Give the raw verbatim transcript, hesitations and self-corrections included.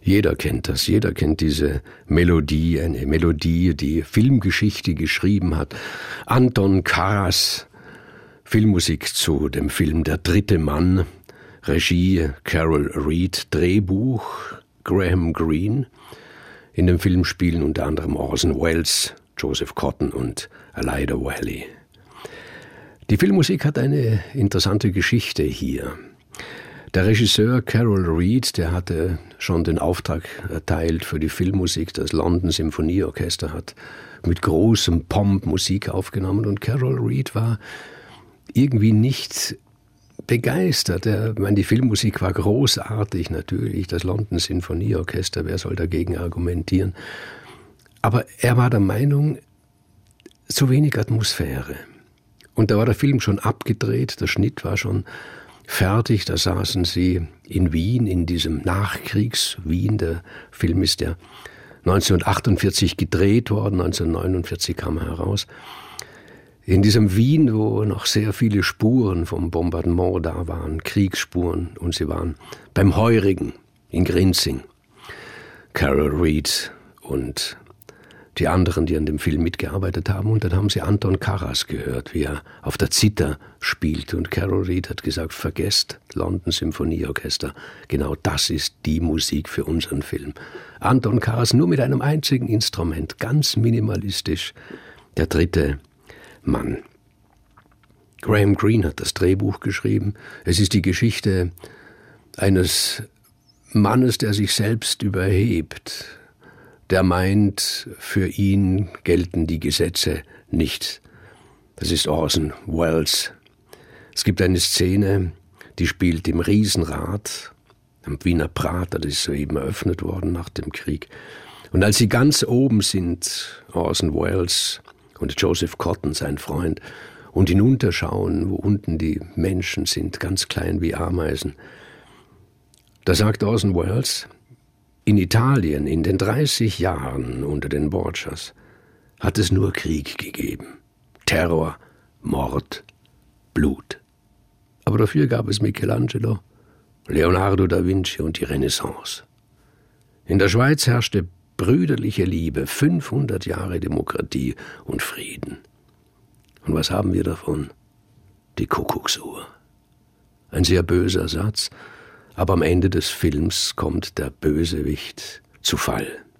Jeder kennt das, jeder kennt diese Melodie, eine Melodie, die Filmgeschichte geschrieben hat. Anton Karas, Filmmusik zu dem Film Der dritte Mann, Regie Carol Reed, Drehbuch Graham Greene. In dem Film spielen unter anderem Orson Welles, Joseph Cotten und Elijah Wally. Die Filmmusik hat eine interessante Geschichte hier. Der Regisseur Carol Reed, der hatte schon den Auftrag erteilt für die Filmmusik. Das London Symphonieorchester hat mit großem Pomp Musik aufgenommen und Carol Reed war irgendwie nicht begeistert. Er, ich meine, die Filmmusik war großartig natürlich, das London Symphonieorchester, wer soll dagegen argumentieren? Aber er war der Meinung, zu wenig Atmosphäre. Und da war der Film schon abgedreht, der Schnitt war schon fertig, da saßen sie in Wien, in diesem Nachkriegs-Wien. Der Film ist ja neunzehnhundertachtundvierzig gedreht worden, neunzehnhundertneunundvierzig kam er heraus. In diesem Wien, wo noch sehr viele Spuren vom Bombardement da waren, Kriegsspuren, und sie waren beim Heurigen in Grinzing. Carol Reed und die anderen, die an dem Film mitgearbeitet haben. Und dann haben sie Anton Karas gehört, wie er auf der Zither spielt. Und Carol Reed hat gesagt, vergesst London Symphonieorchester. Genau das ist die Musik für unseren Film. Anton Karas nur mit einem einzigen Instrument, ganz minimalistisch. Der dritte Mann. Graham Greene hat das Drehbuch geschrieben. Es ist die Geschichte eines Mannes, der sich selbst überhebt, der meint, für ihn gelten die Gesetze nicht. Das ist Orson Welles. Es gibt eine Szene, die spielt im Riesenrad am Wiener Prater, das ist soeben eröffnet worden nach dem Krieg. Und als sie ganz oben sind, Orson Welles und Joseph Cotten, sein Freund, und hinunterschauen, wo unten die Menschen sind, ganz klein wie Ameisen, da sagt Orson Welles, in Italien in den dreißig Jahren unter den Borgias hat es nur Krieg gegeben. Terror, Mord, Blut. Aber dafür gab es Michelangelo, Leonardo da Vinci und die Renaissance. In der Schweiz herrschte brüderliche Liebe, fünfhundert Jahre Demokratie und Frieden. Und was haben wir davon? Die Kuckucksuhr. Ein sehr böser Satz, aber am Ende des Films kommt der Bösewicht zu Fall.